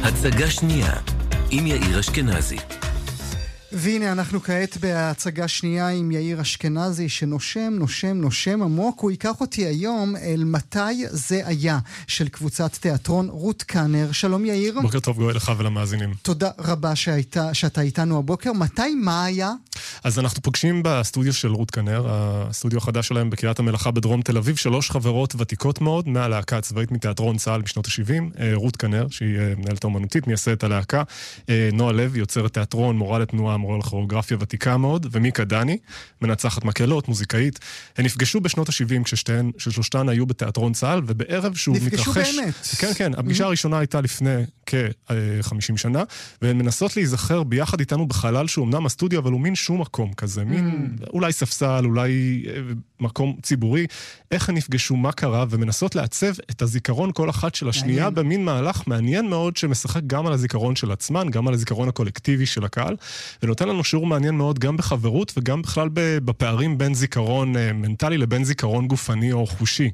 הצגה שנייה עם יאיר אשכנזי. והנה אנחנו כעת בהצגה שנייה עם יאיר אשכנזי שנושם עמוק. הוא ייקח אותי היום אל מתי זה היה של קבוצת תיאטרון רות קאנר. שלום יאיר. בוקר טוב גואל לך ולמאזינים. תודה רבה שאתה איתנו הבוקר. מה היה? אז אנחנו פוגשים בסטודיו של רות קאנר, הסטודיו החדש שלהם בקריית המלאכה בדרום תל אביב, 3 חברות ותיקות מאוד מהלהקה הצבאית מתיאטרון צה"ל בשנות ה-70, רות קאנר, שהיא מנהלת האומנותית, מייסדת הלהקה, נועה לוי, יוצרת תיאטרון, מורה לתנועה, מורה לכוריאוגרפיה ותיקה מאוד, ומיקה דני, מנצחת מקהלות, מוזיקאית. הן נפגשו בשנות ה-70 כששלושתן היו בתיאטרון צה"ל, ובערב שהוא מתרחש... נפגשו באמת. כן, כן. הפגישה הראשונה הייתה לפני כ-50 שנה, והן מנסות להיזכר ביחד איתנו בחלל שהוא אמנם הסטודיו, אבל הוא מין שום מקום כזה, מין אולי ספסל, אולי מקום ציבורי, איך הן נפגשו, מה קרה, ומנסות לעצב את הזיכרון כל אחת של השנייה במין מהלך מעניין מאוד שמשחק גם על הזיכרון של עצמן, גם על הזיכרון הקולקטיבי של הקהל, ונותן לנו שיעור מעניין מאוד גם בחברות וגם בכלל בפערים בין זיכרון מנטלי לבין זיכרון גופני או חושי.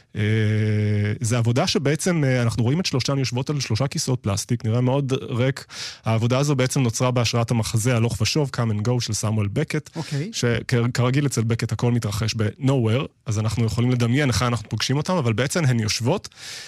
זה עבודה שבעצם אנחנו רואים את שלושתן יושבות על 3 כיסאות פלסטיק, נראה מאוד ריק. העבודה הזו בעצם נוצרה בהשראת המחזה הלוך ושוב, Come and Go של סמואל בקט, שכרגיל אצל בקט הכל מתרחש ב-Nowhere, אז אנחנו יכולים לדמיין איך אנחנו פוגשים אותם, אבל בעצם הן יושבות,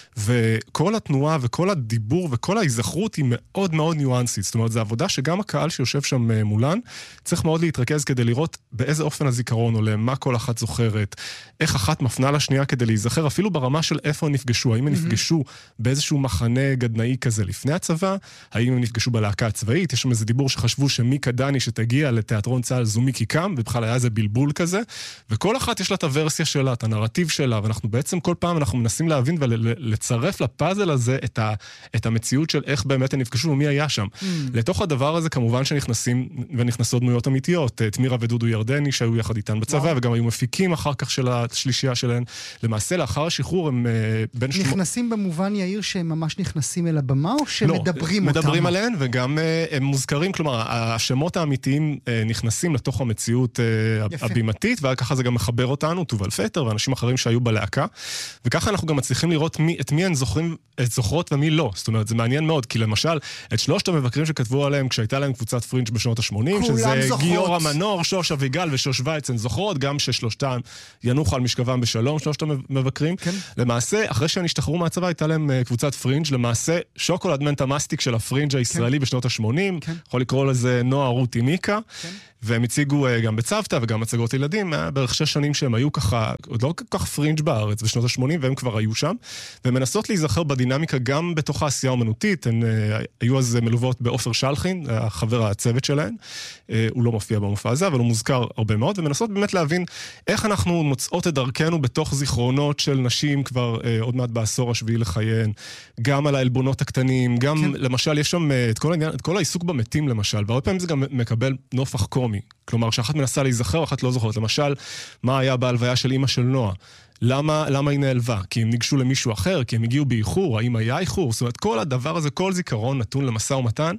וכל התנועה וכל הדיבור וכל ההיזכרות היא מאוד מאוד ניואנסית. זאת אומרת, זו עבודה שגם הקהל שיושב שם מולן צריך מאוד להתרכז כדי לראות באיזה אופן הזיכרון עולה, מה כל אחת זוכרת, איך אחת מפנה לשנייה כדי להיזכר, אפילו ברמה של איפה הם נפגשו, האם הם נפגשו באיזשהו מחנה גדנאי כזה לפני הצבא, האם הם נפגשו בלהקה הצבאית, יש שם איזה דיבור שחשבו שמיקה דני שתגיע לתיאטרון צה"ל זו מיקי קם, ובכלל היה איזה בלבול כזה, וכל אחת יש לה את הוורסיה שלה, את הנרטיב שלה, ואנחנו בעצם כל פעם אנחנו מנסים להבין ולצרף לפאזל הזה את המציאות של איך באמת הם נפגשו ומי היה שם. לתוך הדבר הזה כמובן שנכנסים ונכנסות דמויות אמיתיות, תמירה ודודו ירדני שהיו יחד איתן בצבא, וגם היו מפיקים אחר כך של השלישייה שלהן. למעשה לאחר השחרור הם נכנסים במובן יאיר שהם ממש נכנסים אל הבמה או שמדברים אותם? מדברים עליהן וגם הם מוזכרים, כלומר השמות האמיתיים נכנסים לתוך המציאות הבימתית, וככה זה גם מחבר אותנו, תובל פטר ואנשים אחרים שהיו בלהקה, וככה אנחנו גם מצליחים לראות את מי הן זוכרות ומי לא. זאת אומרת, זה מעניין מאוד, כי למשל את 3 המבקרים שכתבו עליהם כשהייתה להם קבוצת פרינג' בשנות ה-80, שזה גיורא מנור, שוש אביגל ושוש וייצן זוכרות, גם ששלושתם ינוחו על משכבם בשלום, 3 המבקרים. כן. למעשה, אחרי שהם השתחררו מהצבא, הייתה להם קבוצת פרינג', למעשה שוקולד מנטה מסטיק של הפרינג' הישראלי בשנות ה-80, יכול לקרוא לזה נועה רותי מיקה, והם הציגו גם בצוותא וגם הצגות ילדים, בערך 6 שנים שהם היו ככה, עוד לא כל כך פרינג' בארץ בשנות ה-80, והם כבר היו שם, ומנסות להיזכר בדינמיקה גם בתוך העשייה האומנותית. הן היו אז מלוות באופר שלחין, החבר הצוות שלהן, הוא לא מופיע במופע הזה, אבל הוא מוזכר הרבה מאוד, ומנסות באמת להבין איך אנחנו מוצאות את דרכנו בתוך זיכרונות של נשים כבר עוד מעט בעשור השביעי לחייהן, גם על העלבונות הקטנים, גם למשל יש שם את כל העיסוק במתים למשל, והרבה פעמים זה גם מקבל נופח קומי. כלומר, שאחת מנסה להיזכר, אחת לא זוכרת. למשל, מה היה בהלוויה של אמא של נועה? למה היא נעלבה? כי הם ניגשו למישהו אחר, כי הם הגיעו באיחור, האם היה איחור? זאת אומרת, כל הדבר הזה, כל זיכרון נתון למשא ומתן,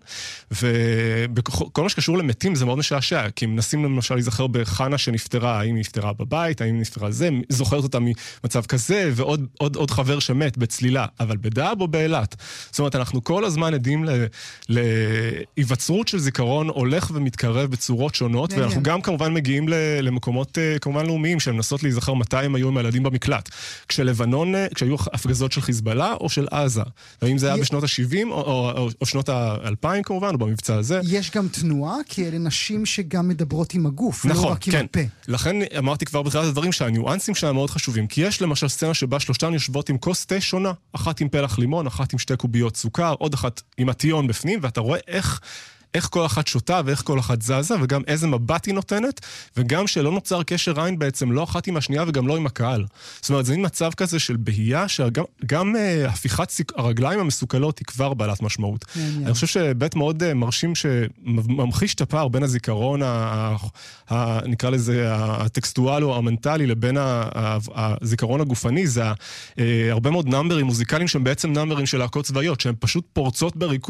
וכל מה שקשור למתים זה מאוד משעשע, כי הם מנסים למשל להיזכר בחנה שנפטרה, האם היא נפטרה בבית, האם היא נפטרה זה, זוכרת אותה ממצב כזה, ועוד חבר שמת בצלילה, אבל בדאב או באילת. זאת אומרת, אנחנו כל הזמן עדים להיווצרות של זיכרון הולך ומתקרב בצורות שונות, ואנחנו גם כמובן מגיעים למקומות כמובן לאומיים, שהם מנסות להיזכר מתי הם היו עם הילדים במקלט. כשלבנון, כשהיו הפגזות של חיזבאללה או של עזה. האם זה היה בשנות ה-70 או שנות ה-2000 כמובן, או במבצע הזה. יש גם תנועה, כי אלה נשים שגם מדברות עם הגוף, לא רק עם הפה. לכן אמרתי כבר בתחילת הדברים שהניואנסים שלה מאוד חשובים, כי יש למשל סצנה שבה 3 יושבות עם כוס תה שונה, אחת עם פלח לימון, אחת עם 2 קוביות סוכר, עוד אחת עם הטיון בפנים, ואתה רואה איך כל אחת שותה ואיך כל אחת זזה, וגם איזה מבט היא נותנת, וגם שלא נוצר קשר עין בעצם, לא אחת עם השנייה וגם לא עם הקהל. זאת אומרת, זה מין מצב כזה של בהייה, שגם הפיכת הרגליים המסוכלות היא כבר בעלת משמעות. אני חושב שבית מאוד מרשים שממחיש את הפער בין הזיכרון, נקרא לזה, הטקסטואל או המנטלי, לבין הזיכרון הגופני, זה הרבה מאוד נאמברים מוזיקליים שהם בעצם נאמרים של להקות צבאיות, שהם פשוט פורצות בריקוד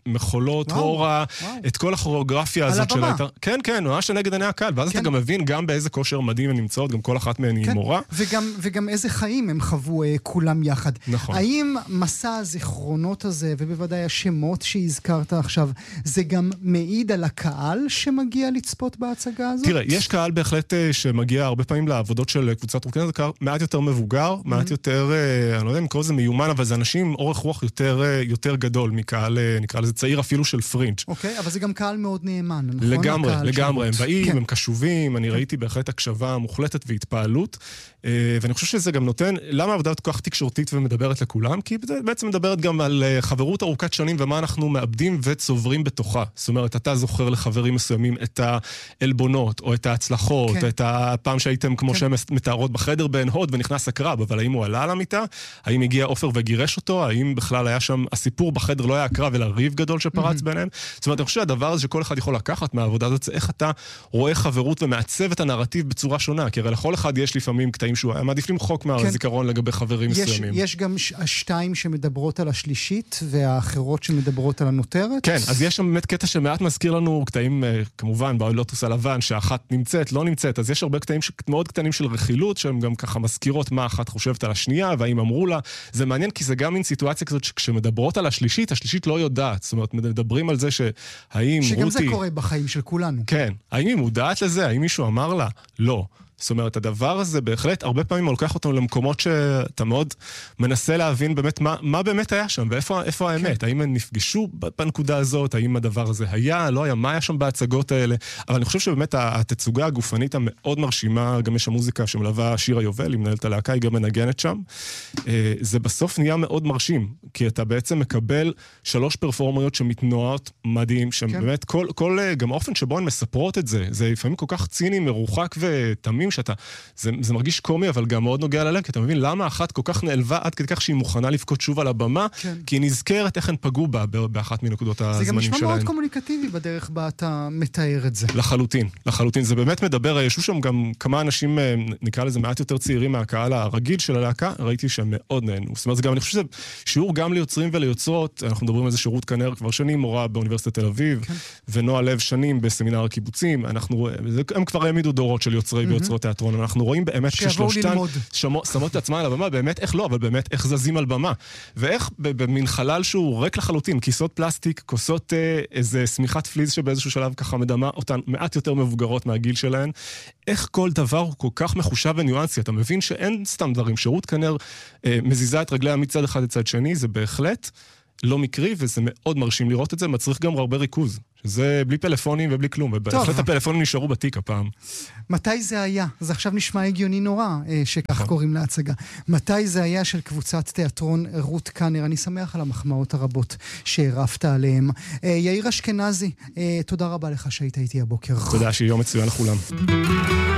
מחולות, הורה, את כל הכוריאוגרפיה הזאת של היתר. כן, כן, ממש נגד עיני הקהל, ואז אתה גם מבין גם באיזה כושר מדהים הן נמצאות, גם כל אחת מהן היא מורה. וגם איזה חיים הם חוו כולם יחד. נכון. האם מסע הזיכרונות הזה, ובוודאי השמות שהזכרת עכשיו, זה גם מעיד על הקהל שמגיע לצפות בהצגה הזאת? תראה, יש קהל בהחלט שמגיע הרבה פעמים לעבודות של קבוצת רות קנר, זה קהל מעט יותר מבוגר, מעט יותר, אני לא יודע אם קורא לזה מיומן, אבל זה אנשים עם אורך רוח יותר גדול מקהל, נקרא לזה צעיר אפילו של פרינג'. אוקיי, אבל זה גם קהל מאוד נאמן, נכון? לגמרי, הם באים, הם קשובים, אני ראיתי בהחלט הקשבה מוחלטת והתפעלות, ואני חושב שזה גם נותן, למה העבודה כל כך תקשורתית ומדברת לכולם? כי בעצם מדברת גם על חברות ארוכת שנים ומה אנחנו מאבדים וצוברים בתוכה. זאת אומרת, אתה זוכר לחברים מסוימים את העלבונות, או את ההצלחות, את הפעם שהייתם כמו שהם מתארות בחדר בעין הוד ונכנס הקרב, אבל האם הוא עלה על המיטה? האם הגיע אופר וגירש אותו? האם בכלל היה שם, הסיפור בחדר לא היה הקרב, אלא ריב גדול שפרץ ביניהם? זאת אומרת, אני חושב שהדבר הזה שכל אחד יכול לקחת מהעבודה הזאת, זה איך אתה רואה חברות ומעצב את הנרטיב בצורה שונה, כי הרי לכל אחד יש לפעמים קטעים שהוא מעדיף למחוק מהזיכרון לגבי חברים מסוימים. יש גם השתיים שמדברות על השלישית, והאחרות שמדברות על הנותרת? כן, אז יש שם באמת קטע שמעט מזכיר לנו קטעים, כמובן, בלוטוס הלבן, שאחת נמצאת, לא נמצאת, אז יש הרבה קטעים מאוד קטנים של רכילות, שהם גם ככה מזכירות מה אחת חושבת על השנייה, והאם אמרו לה, זה מעניין כי זה גם מין סיטואציה כזאת שכשמדברות על השלישית, השלישית לא יודעת, זאת אומרת, מדברים על זה שהאם רותי... שגם זה קורה בחיים של כולנו. כן, האם היא מודעת לזה? האם מישהו אמר לה? לא. זאת אומרת, הדבר הזה בהחלט הרבה פעמים לוקח אותנו למקומות שאתה מאוד מנסה להבין באמת מה באמת היה שם, ואיפה האמת? האם הם נפגשו בנקודה הזאת? האם הדבר הזה היה? לא היה? מה היה שם בהצגות האלה? אבל אני חושב שבאמת התצוגה הגופנית המאוד מרשימה, גם יש המוזיקה שמלווה שירה יובל, היא מנהלת הלהקה, היא גם מנגנת שם. זה בסוף נהיה מאוד מרשים, כי אתה בעצם מקבל 3 פרפורמריות שמתנועות מדהים, שבאמת כל גם האופן שבו הן מספרות את זה, זה לפעמים כל כך ציני, מרוחק ותמים, זה מרגיש קומי, אבל גם מאוד נוגע ללב, כי אתה מבין למה אחת כל כך נעלבה עד כדי כך שהיא מוכנה לבכות שוב על הבמה, כי היא נזכרת איך הן פגעו בה באחת מנקודות הזמנים שלהן. זה גם נשמע מאוד קומוניקטיבי בדרך בה אתה מתאר את זה. לחלוטין. זה באמת מדבר, ישו שם גם כמה אנשים, נקרא לזה מעט יותר צעירים מהקהל הרגיל של הלהקה, ראיתי שהם מאוד נהנו. זאת אומרת, גם אני חושב שזה שיעור גם ליוצרים וליוצרות, אנחנו מדברים על זה שרות קנר כבר שנים, מורה באוניברסיטת תל אביב, ונועה לב שנים בסמינר הקיבוצים. הם כבר העמידו דורות של יוצרי ויוצרות תיאטרון. אנחנו רואים באמת כששלושתן שמות את עצמן על הבמה, באמת איך לא, אבל באמת איך זזים על במה. ואיך במין חלל שהוא ריק לחלוטין, כיסות פלסטיק, כוסות איזה סמיכת פליז שבאיזשהו שלב ככה מדמה אותן מעט יותר מבוגרות מהגיל שלהן, איך כל דבר הוא כל כך מחושב וניואנסי. אתה מבין שאין סתם דברים. שרות קנר מזיזה את רגליה מצד אחד לצד שני, זה בהחלט לא מקרי, וזה מאוד מרשים לראות את זה, מצריך גם הרבה ריכוז. שזה בלי פלאפונים ובלי כלום, ובהחלט הפלאפונים נשארו בתיק הפעם. מתי זה היה? זה עכשיו נשמע הגיוני נורא, שכך קוראים להצגה. מתי זה היה של קבוצת תיאטרון רות קנר? אני שמח על המחמאות הרבות שהרפת עליהם. יאיר אשכנזי, תודה רבה לך שהיית איתי הבוקר. תודה, שיום מצוין לכולם.